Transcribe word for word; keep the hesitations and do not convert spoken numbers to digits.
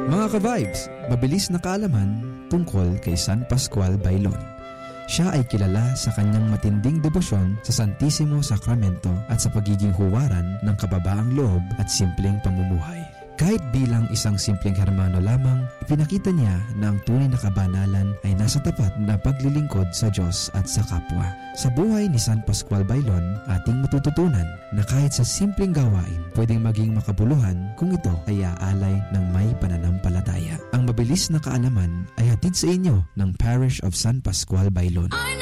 Mga ka-vibes, mabilis na kaalaman tungkol kay San Pascual Bailon. Siya ay kilala sa kanyang matinding debosyon sa Santissimo Sacramento at sa pagiging huwaran ng kababaang loob at simpleng pamumuhay. Kahit bilang isang simpleng Hermano lamang, ipinakita niya na ang tunay na kabanalan ay nasa tapat na paglilingkod sa Diyos at sa kapwa. Sa buhay ni San Pascual Bailon, ating matututunan na kahit sa simpleng gawain, pwedeng maging makabuluhan kung ito ay aalay ng may pananampalataya. Ang mabilis na kaalaman ay hatid sa inyo ng Parish of San Pascual Bailon.